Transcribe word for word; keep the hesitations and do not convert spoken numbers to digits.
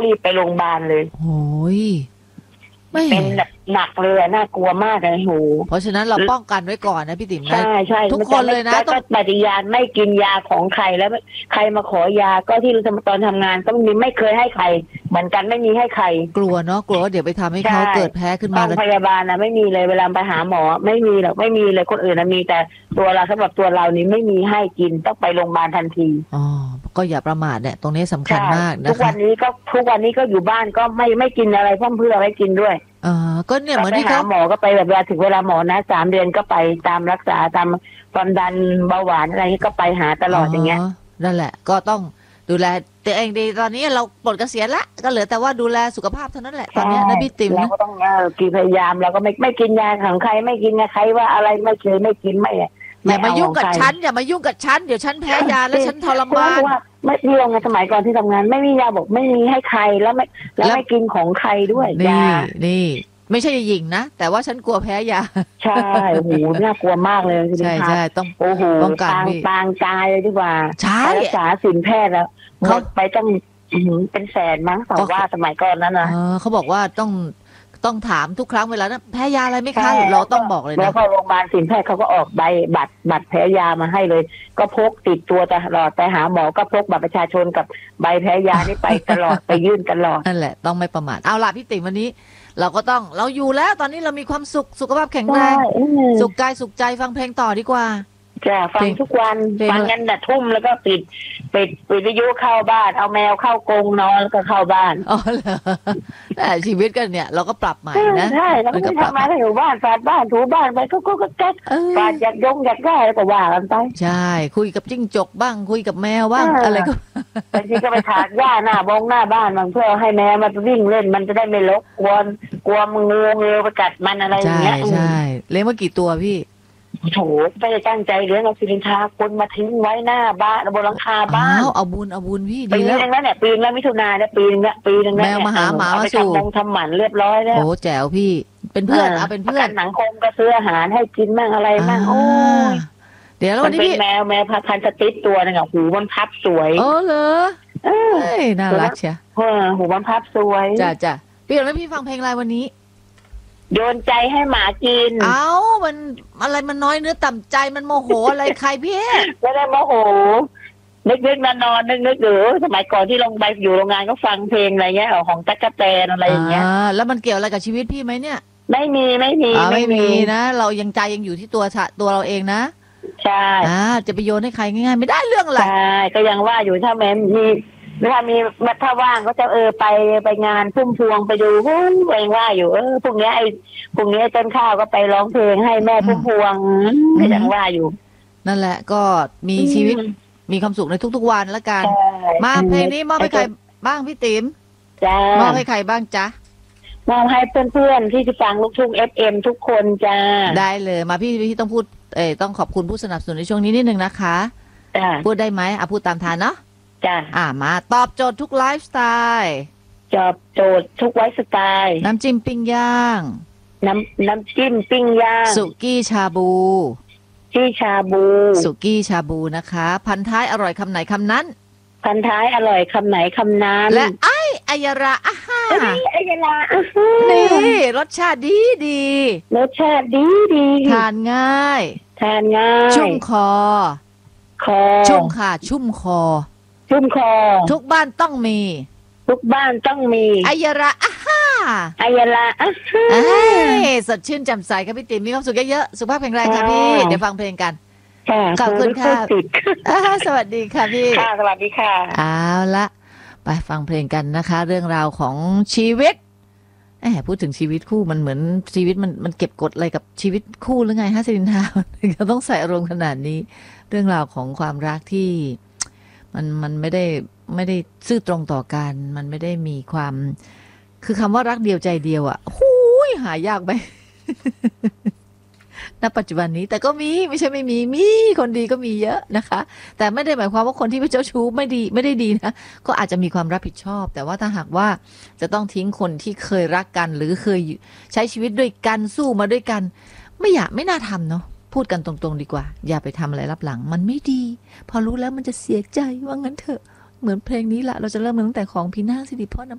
รีบไปโรงพยาบาลเลยโอ้ยไม่เป็นแบบหนักเลยน่ากลัวมากเลยโหเพราะฉะนั้นเราป้องกันไว้ก่อนนะพี่ติ๋มนะใช่ใช่ทุกคนเลยนะต้องปฏิญาณไม่กินยาของใครแล้วใครมาขอยาก็ที่ตอนทำงานต้องมีไม่เคยให้ใครเหมือนกันไม่มีให้ใครกลัวเนาะกลัวว่าเดี๋ยวไปทำให้เขาเกิดแพ้ขึ้นมาโรงพยาบาลนะไม่มีเลยเวลาไปหาหมอไม่มีหรอกไม่มีเลยคนอื่นนะมีแต่ตัวเราสำหรับตัวเรานี้ไม่มีให้กินต้องไปโรงพยาบาลทันทีอ๋อก็อย่าประมาทเนี่ยตรงนี้สำคัญมากนะคะทุกวันนี้ก็ทุกวันนี้ก็อยู่บ้านก็ไม่ไม่กินอะไรเพิ่มเพื่อไม่กินด้วยเออก็เนี่ยเหมือนที่เขาหมอก็ไปแบบเวลาถึงเวลาหมอนะสามเดือนก็ไปตามรักษาตามความดันเบาหวานอะไรนี้ก็ไปหาตลอดอย่างเงี้ยนั่นแหละก็ต้องดูแลตัวเองดีตอนนี้เราปลดเกษียณละก็เหลือแต่ว่าดูแลสุขภาพเท่านั้นแหละตอนนี้นะพี่ติ๋มเราก็ต้องกินพยายามเราก็ไม่ไม่กินยาของใครไม่กินใครว่าอะไรไม่เคยไม่กินไม่อย่ามายุ่งกับฉันอย่ามายุ่งกับฉันเดี๋ยวฉันแพ้ยาแล้วฉันทรมานไม่ที่โรงงานสมัยก่อนที่ทำงานไม่มียาบอกไม่มีให้ใครแล้วไม่แล้วไม่กินของใครด้วยนี่นี่ไม่ใช่หญิงนะแต่ว่าฉันกลัวแพ้ยาใช่โอ้โหน่ากลัวมากเลยใช่ใช่ต้องโอ้โหปางปางตายเลยดีกว่าใช่รักษาสินแพทย์แล้วหมดไปต้องเป็นแสนมั้งแต่ว่าสมัยก่อนนั้นนะเขาบอกว่าต้องต้องถามทุกครั้งเวลาแพ้ยาอะไรไหมคะเราต้องบอกเลยนะแล้วพอโรงพยาบาลสินแพทย์เขาก็ออกใบบัตรบัตรแพ้ยามาให้เลยก็พกติดตัวตลอดไปหาหมอก็พกบัตรประชาชนกับใบแพ้ยานี่ไปตลอดไปยื่นตลอดนั่นแหละต้องไม่ประมาทเอาล่ะพี่ติ๋มวันนี้เราก็ต้องเราอยู่แล้วตอนนี้เรามีความสุขสุขภาพแข็งแรงสุขกายสุขใจฟังเพลงต่อดีกว่าจะฟังทุกวันฟังกันแต่ทุ่มแล้วก็ปิดปิดปิดวิทยุเข้าบ้านเอาแมวเข้ากรงนอนแล้วก็เข้าบ้านอ๋อเหรอแต่ชีวิตกันเนี่ยเราก็ปรับใหม่นะใช่แล้วก็ทำมาอยู่บ้านฝาดบ้านถูบ้านไปก็ก็แก๊กฝาดอยากยงอยากได้แล้วก็ว่ากันไปใช่คุยกับจิ้งจกบ้างคุยกับแมวบ้างอะไรก็บางทีก็ไปถากหญ้าหน้าบงหน้าบ้านบางเพื่อให้แมวมาวิ่งเล่นมันจะได้ไม่รบกวนกลัวมึงงูงูไปกัดมันอะไรอย่างเงี้ยใช่เลี้ยงมากี่ตัวพี่โถไม่ได้ตั้งใจเลี้ยงเอาสิรินทาคนมาทิ้งไว้หน้าบ้านบนหลังคาบ้านเอาบุญเอาบุญพี่ดีแล้วปีนึงแล้วเนี่ยปีนึงแล้วมิถุนาเนี่ยปีนึงเนี่ยปีนึงแล้วแมวมาหาหมามาสู่ทำมงทำหมันเรียบร้อยแล้วโอ้แจ๋วพี่เป็นเพื่อนเอาเป็นเพื่อนหนังคมก็ซื้ออาหารให้กินมั่งอะไรมั่งโอ้เดี๋ยวแล้ววันนี้พี่แมวแมวพันธุ์สติ๊ดตัวนึงอ่ะหูมันพับสวยโอ้เหรอเอ้ยน่ารักเชียวหูมันพับสวยจ้ะจ้ะพี่แล้วพี่ฟังเพลงอะไรวันนี้โยนใจให้หมากินเอ้ามันอะไรมันน้อยเนื้อต่ำใจมันโมโหอะไรใครพี่ไม่ได้โมโหนึกๆนอนๆนึกๆหรือสมัยก่อนที่ลงไปอยู่โรงงานก็ฟังเพลงอะไรเงี้ยของตั๊กแตนอะไรอย่างเงี้ยแล้วมันเกี่ยวอะไรกับชีวิตพี่ไหมเนี่ยไม่มีไม่มีไม่มีนะเรายังใจยังอยู่ที่ตัวตัวเราเองนะใช่จะไปโยนให้ใครง่ายๆไม่ได้เรื่องอะไรใช่ก็ยังว่าอยู่ถ้าแม้มีถ้ามีถ้าว่างก็จะเออไปไปงานพุ่มพวงไปดูเองว่าอยู่เออพวกนี้ไอ้พวกนี้ต้นข้าวก็ไปร้องเพลงให้แม่พุ่มพวงก็ยังว่าอยู่นั่นแหละก็มีชีวิตมีความสุขในทุกๆวันละกันมาเพลงนี้มอบให้ใครบ้างพี่ติ๋มจ้ามอบให้ใครบ้างจ๊ะมอบให้เพื่อนๆที่จะฟังลูกทุ่ง เอฟ เอ็ม ทุกคนจ้าได้เลยมาพี่พี่ต้องพูดเออต้องขอบคุณผู้สนับสนุนในช่วงนี้นิดนึงนะคะพูดได้ไหมอ่ะพูดตามทานเนาะจ้าอ่ามาตอบโจทย์ทุกไลฟ์สไตล์ตอบโจทย์ทุกไลฟ์สไตล์น้ำจิ้มปิ้งย่างน้ำน้ำจิ้มปิ้งย่างสุกี้ชาบูที่ชาบูสุกี้ชาบูนะคะพันท้ายอร่อยคำไหนคำนั้นพันท้ายอร่อยคำไหนคำนั้นและไอ้อายราอาฮาอายรานี่รสชาติดีดีรสชาติดีดีทานง่ายทานง่ายชุ่มคอคอชุ่มค่ะชุ่มคอชุ่มคอทุกบ้านต้องมีทุกบ้านต้องมีอายราอาฮาอายราอาฮาสดชื่นแจ่มใสครับพี่ติ๋มมีความสุขเยอะๆสุขภาพแข็งแรงค่ะพี่เดี๋ยวฟังเพลงกันขอบคุณค่ะสวัสดีค่ะพี่ค่ะสวัสดีค่ะเอาละไปฟังเพลงกันนะคะเรื่องราวของชีวิตแหมพูดถึงชีวิตคู่มันเหมือนชีวิตมันมันเก็บกดอะไรกับชีวิตคู่หรือไงฮะสิรินทาถึงจะต้องใส่อารมณ์ขนาดนี้เรื่องราวของความรักที่มันมันไม่ได้ไม่ได้ซื่อตรงต่อกันมันไม่ได้มีความคือคำว่ารักเดียวใจเดียวอ่ะหูยหายากไปณปัจจุบันนี้แต่ก็มีไม่ใช่ไม่มีมีคนดีก็มีเยอะนะคะแต่ไม่ได้หมายความว่าคนที่เป็นเจ้าชู้ไม่ดีไม่ได้ดีนะก็อาจจะมีความรับผิดชอบแต่ว่าถ้าหากว่าจะต้องทิ้งคนที่เคยรักกันหรือเคยใช้ชีวิตด้วยกันสู้มาด้วยกันไม่อยากไม่น่าทำเนาะพูดกันตรงๆดีกว่าอย่าไปทำอะไรรับหลังมันไม่ดีพอรู้แล้วมันจะเสียใจว่างั้นเถอะเหมือนเพลงนี้แหละเราจะเริ่มตั้งแต่ของพี่นาสิริพร